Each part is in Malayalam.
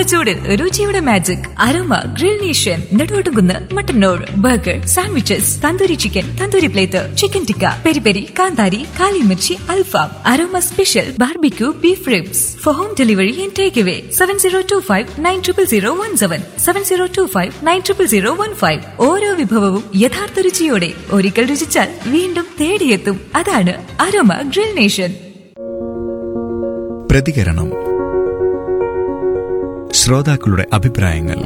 ചൂടിൽ രുചിയുടെ magic aroma grill nation Neduvattukunnu Mattannur. Burger, sandwiches, tandoori chicken, tandoori plate, chicken tikka, peri peri, കാന്താരി, കാലിമിർച്ചി, അൽഫാം, aroma special barbecue beef ribs. Four home delivery and take away 7025900017, 7025900015. ഓരോ വിഭവവും യഥാർത്ഥ രുചിയോടെ ഒരിക്കൽ രുചിച്ചാൽ വീണ്ടും തേടിയെത്തും. അതാണ് അരോമ ഗ്രിൽ നേഷൻ. പ്രതികരണം. ശ്രോതാക്കളുടെ അഭിപ്രായങ്ങൾ.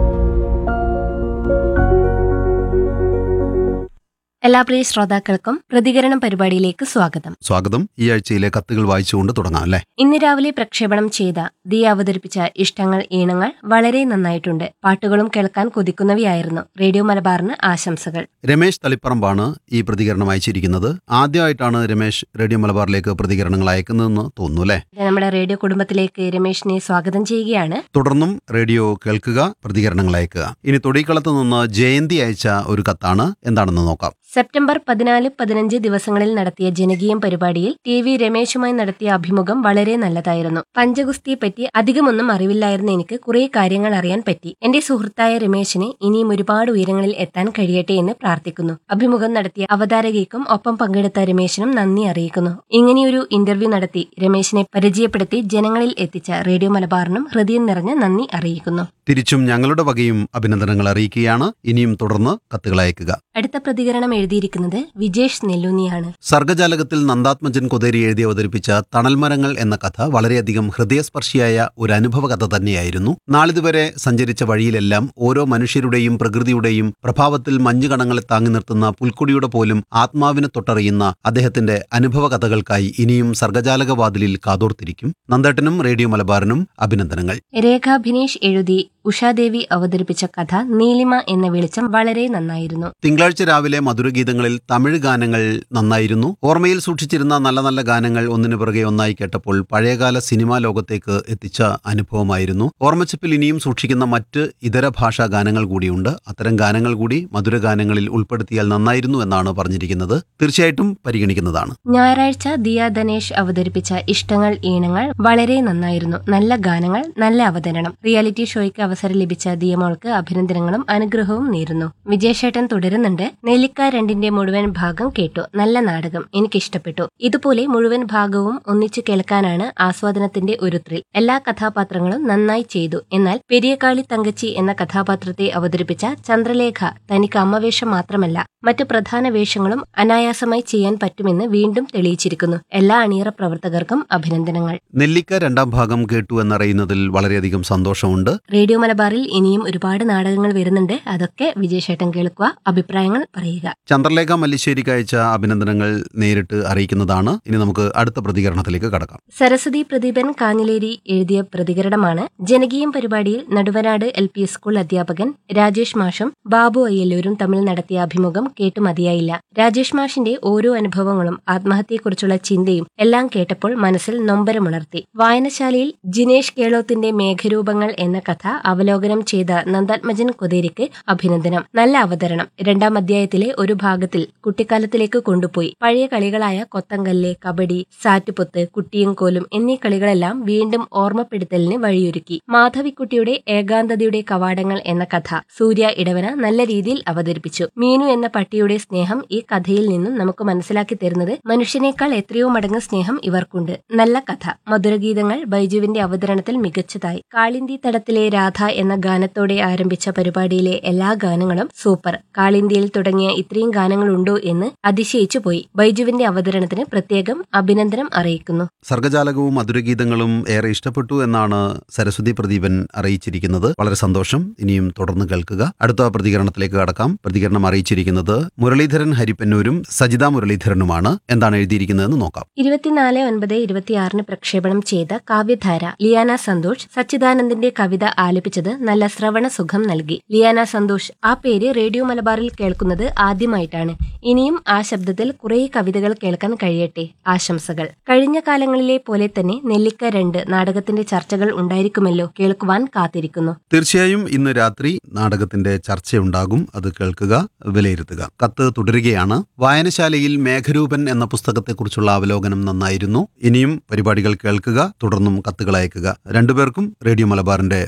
എല്ലാ പ്രിയ ശ്രോതാക്കൾക്കും പ്രതികരണം പരിപാടിയിലേക്ക് സ്വാഗതം. ഈ ആഴ്ചയിലെ കത്തുകൾ വായിച്ചുകൊണ്ട് തുടങ്ങാം അല്ലേ? ഇന്ന് രാവിലെ പ്രക്ഷേപണം ചെയ്ത ദിയ അവതരിപ്പിച്ച ഇഷ്ടങ്ങൾ ഈണങ്ങൾ വളരെ നന്നായിട്ടുണ്ട്. പാട്ടുകളും കേൾക്കാൻ കൊതിക്കുന്നവയായിരുന്നു. റേഡിയോ മലബാറിന് ആശംസകൾ. രമേശ് തളിപ്പറമ്പാണ് ഈ പ്രതികരണം അയച്ചിരിക്കുന്നത്. ആദ്യമായിട്ടാണ് രമേശ് റേഡിയോ മലബാറിലേക്ക് പ്രതികരണങ്ങൾ അയക്കുന്നതെന്ന് തോന്നുന്നു അല്ലേ? നമ്മുടെ റേഡിയോ കുടുംബത്തിലേക്ക് രമേശിനെ സ്വാഗതം ചെയ്യുകയാണ്. തുടർന്നും റേഡിയോ കേൾക്കുക, പ്രതികരണങ്ങൾ അയക്കുക. ഇനി തൊടിക്കളത്ത് നിന്ന് ജയന്തി അയച്ച ഒരു കത്താണ്. എന്താണെന്ന് നോക്കാം. സെപ്റ്റംബർ 14-15 ദിവസങ്ങളിൽ നടത്തിയ ജനകീയം പരിപാടിയിൽ TV രമേശുമായി നടത്തിയ അഭിമുഖം വളരെ നല്ലതായിരുന്നു. പഞ്ചഗുസ്തിയെപ്പറ്റി അധികമൊന്നും അറിവില്ലായിരുന്ന എനിക്ക് കുറെ കാര്യങ്ങൾ അറിയാൻ പറ്റി. എന്റെ സുഹൃത്തായ രമേശിന് ഇനിയും ഒരുപാട് ഉയരങ്ങളിൽ എത്താൻ കഴിയട്ടെ എന്ന് പ്രാർത്ഥിക്കുന്നു. അഭിമുഖം നടത്തിയ അവതാരകയ്ക്കും ഒപ്പം പങ്കെടുത്ത രമേശിനും നന്ദി അറിയിക്കുന്നു. ഇങ്ങനെയൊരു ഇന്റർവ്യൂ നടത്തി രമേശിനെ പരിചയപ്പെടുത്തി ജനങ്ങളിൽ എത്തിച്ച റേഡിയോ മലബാറിനും ഹൃദയം നിറഞ്ഞ നന്ദി അറിയിക്കുന്നു. തിരിച്ചും ഞങ്ങളുടെ വകയും അഭിനന്ദനങ്ങൾ അറിയിക്കുകയാണ്. ഇനിയും തുടർന്ന് കത്തുകൾ അയക്കുക. അടുത്ത പ്രതികരണം എഴുതിയിരിക്കുന്നത് വിജേഷ് നെല്ലൂനിയാണ്. സർഗജാലകത്തിൽ നന്ദാത്മജൻ കൊതേരി എഴുതി അവതരിപ്പിച്ച തണൽമരങ്ങൾ എന്ന കഥ വളരെയധികം ഹൃദയസ്പർശിയായ ഒരു അനുഭവ കഥ തന്നെയായിരുന്നു. നാളിതുവരെ സഞ്ചരിച്ച വഴിയിലെല്ലാം ഓരോ മനുഷ്യരുടെയും പ്രകൃതിയുടെയും പ്രഭാവത്തിൽ മഞ്ഞുകണങ്ങളെ താങ്ങി നിർത്തുന്ന പുൽക്കൊടിയുടെ പോലും ആത്മാവിനെ തൊട്ടറിയുന്ന അദ്ദേഹത്തിന്റെ അനുഭവ കഥകൾക്കായി ഇനിയും സർഗജാലകവാതിലിൽ കാതോർത്തിരിക്കും. നന്ദേട്ടനും റേഡിയോ മലബാറിനും അഭിനന്ദനങ്ങൾ. രേഖ ഭിനേഷ് എഴുതി ഉഷാദേവി അവതരിപ്പിച്ച കഥ നീലിമ എന്ന വെളിച്ചം വളരെ നന്നായിരുന്നു. തിങ്കളാഴ്ച രാവിലെ മധുരഗീതങ്ങളിൽ തമിഴ് ഗാനങ്ങൾ നന്നായിരുന്നു. ഓർമ്മയിൽ സൂക്ഷിച്ചിരുന്ന നല്ല നല്ല ഗാനങ്ങൾ ഒന്നിനു പിറകെ ഒന്നായി കേട്ടപ്പോൾ പഴയകാല സിനിമാ ലോകത്തേക്ക് എത്തിച്ച അനുഭവമായിരുന്നു. ഓർമ്മച്ചപ്പിൽ ഇനിയും സൂക്ഷിക്കുന്ന മറ്റ് ഇതര ഭാഷാ ഗാനങ്ങൾ കൂടിയുണ്ട്. അത്തരം ഗാനങ്ങൾ കൂടി മധുരഗാനങ്ങളിൽ ഉൾപ്പെടുത്തിയാൽ നന്നായിരുന്നു എന്നാണ് പറഞ്ഞിരിക്കുന്നത്. തീർച്ചയായിട്ടും പരിഗണിക്കുന്നതാണ്. ഞായറാഴ്ച ദിയ ധനേഷ് അവതരിപ്പിച്ച ഇഷ്ടങ്ങൾ ഈണങ്ങൾ വളരെ നന്നായിരുന്നു. നല്ല ഗാനങ്ങൾ, നല്ല അവതരണം. റിയാലിറ്റി ഷോയ്ക്ക് അവസരം ലഭിച്ച ദിയമോൾക്ക് അഭിനന്ദനങ്ങളും അനുഗ്രഹവും നേരുന്നു. വിജയശേട്ടൻ തുടരുന്നുണ്ട്. നെല്ലിക്ക 2ന്റെ മുഴുവൻ ഭാഗം കേട്ടു. നല്ല നാടകം, എനിക്കിഷ്ടപ്പെട്ടു. ഇതുപോലെ മുഴുവൻ ഭാഗവും ഒന്നിച്ചു കേൾക്കാനാണ് ആസ്വാദനത്തിന്റെ ഒരു ത്രിൽ. എല്ലാ കഥാപാത്രങ്ങളും നന്നായി ചെയ്തു. എന്നാൽ പെരിയകാളി തങ്കച്ചി എന്ന കഥാപാത്രത്തെ അവതരിപ്പിച്ച ചന്ദ്രലേഖ തനിക്ക് അമ്മവേഷം മാത്രമല്ല മറ്റ് പ്രധാന വേഷങ്ങളും അനായാസമായി ചെയ്യാൻ പറ്റുമെന്ന് വീണ്ടും തെളിയിച്ചിരിക്കുന്നു. എല്ലാ അണിയറ പ്രവർത്തകർക്കും അഭിനന്ദനങ്ങൾ. നെല്ലിക്ക 2ാം ഭാഗം കേട്ടു എന്നറിയുന്നതിൽ വളരെയധികം സന്തോഷമുണ്ട്. റേഡിയോ മലബാറിൽ ഇനിയും ഒരുപാട് നാടകങ്ങൾ വരുന്നുണ്ട്. അതൊക്കെ വിജയശേട്ടൻ കേൾക്കുക, അഭിപ്രായങ്ങൾ പറയുക. ചന്ദ്രലേഖ മല്ലിശ്ശേരിക്ക് അയച്ച അഭിനന്ദനങ്ങൾ നേരിട്ട് അറിയിക്കുന്നതാണ്. ഇനി നമുക്ക് അടുത്ത പ്രതികരണത്തിലേക്ക് കടക്കാം. സരസ്വതി പ്രദീപൻ കാഞ്ഞിലേരി എഴുതിയ പ്രതികരണമാണ്. ജനകീയം പരിപാടിയിൽ നടുവനാട് LP സ്കൂൾ അധ്യാപകൻ രാജേഷ് മാഷും ബാബു അയ്യല്ലൂരും തമ്മിൽ നടത്തിയ അഭിമുഖം കേട്ടു മതിയായില്ല. രാജേഷ് മാഷിന്റെ ഓരോ അനുഭവങ്ങളും ആത്മഹത്യയെക്കുറിച്ചുള്ള ചിന്തയും എല്ലാം കേട്ടപ്പോൾ മനസ്സിൽ നൊമ്പരമുണർത്തി. വായനശാലയിൽ ജിനേഷ് കേളോത്തിന്റെ മേഘരൂപങ്ങൾ എന്ന കഥ അവലോകനം ചെയ്ത നന്ദാത്മജൻ കൊതേരിക്ക് അഭിനന്ദനം. നല്ല അവതരണം. 2ാം അധ്യായത്തിലെ ഒരു ഭാഗത്തിൽ കുട്ടിക്കാലത്തിലേക്ക് കൊണ്ടുപോയി. പഴയ കളികളായ കൊത്തങ്കല്ല്, കബഡി, സാറ്റുപൊത്ത്, കുട്ടിയും കോലും എന്നീ കളികളെല്ലാം വീണ്ടും ഓർമ്മപ്പെടുത്തലിന് വഴിയൊരുക്കി. മാധവിക്കുട്ടിയുടെ ഏകാന്തതയുടെ കവാടങ്ങൾ എന്ന കഥ സൂര്യ ഇടവന നല്ല രീതിയിൽ അവതരിപ്പിച്ചു. മീനു എന്ന പട്ടിയുടെ സ്നേഹം ഈ കഥയിൽ നിന്നും നമുക്ക് മനസ്സിലാക്കി തരുന്നത് മനുഷ്യനേക്കാൾ എത്രയോ മടങ്ങ് സ്നേഹം ഇവർക്കുണ്ട്. നല്ല കഥ. മധുരഗീതങ്ങൾ ബൈജുവിന്റെ അവതരണത്തിൽ മികച്ചതായി. കാളിന്തി തടത്തിലെ രാധ എന്ന ഗാനത്തോടെ ആരംഭിച്ച പരിപാടിയിലെ എല്ലാ ഗാനങ്ങളും സൂപ്പർ. കാളിന്തിയിൽ തുടങ്ങിയ ഇത്രയും ഗാനങ്ങളുണ്ടോ എന്ന് അതിശയിച്ചു പോയി. ബൈജുവിന്റെ അവതരണത്തിന് പ്രത്യേകം അഭിനന്ദനം അറിയിക്കുന്നു. സർഗജാലകവും മധുരഗീതങ്ങളും ഏറെ ഇഷ്ടപ്പെട്ടു എന്നാണ് സരസ്വതി പ്രദീപൻ അറിയിച്ചിരിക്കുന്നത്. വളരെ സന്തോഷം. ഇനിയും തുടർന്ന് കേൾക്കുക. അടുത്ത പ്രതികരണത്തിലേക്ക് കടക്കാം. പ്രതികരണം അറിയിച്ചിരിക്കുന്നത് മുരളീധരൻ ഹരിപ്പന്നൂരും സജിത മുരളീധരനുമാണ്. എന്താണ് എഴുതിയിരിക്കുന്നതെന്ന് നോക്കാം. 24/9/26 പ്രക്ഷേപണം ചെയ്ത കാവ്യധാര ലിയാന സന്തോഷ് സച്ചിദാനന്ദന്റെ കവിത ആലപിച്ചത് നല്ല ശ്രവണ സുഖം നൽകി. ലിയാന സന്തോഷ്, ആ പേര് റേഡിയോ മലബാറിൽ കേൾക്കുന്നത് ആദ്യമായിട്ടാണ്. ഇനിയും ആ ശബ്ദത്തിൽ കുറെ കവിതകൾ കേൾക്കാൻ കഴിയട്ടെ. ആശംസകൾ. കഴിഞ്ഞ കാലങ്ങളിലെ പോലെ തന്നെ നെല്ലിക്ക 2 നാടകത്തിന്റെ ചർച്ചകൾ ഉണ്ടായിരിക്കുമല്ലോ. കേൾക്കുവാൻ കാത്തിരിക്കുന്നു. തീർച്ചയായും ഇന്ന് രാത്രി നാടകത്തിന്റെ ചർച്ചയുണ്ടാകും. അത് കേൾക്കുക, വിലയിരുത്തുക. കത്ത് തുടരുകയാണ്. വായനശാലയിൽ മേഘരൂപൻ എന്ന പുസ്തകത്തെക്കുറിച്ചുള്ള അവലോകനം നന്നായിരുന്നു. ഇനിയും പരിപാടികൾ കേൾക്കുക, തുടർന്നും കത്തുകൾ അയക്കുക. രണ്ടുപേർക്കും റേഡിയോ മലബാറിന്റെ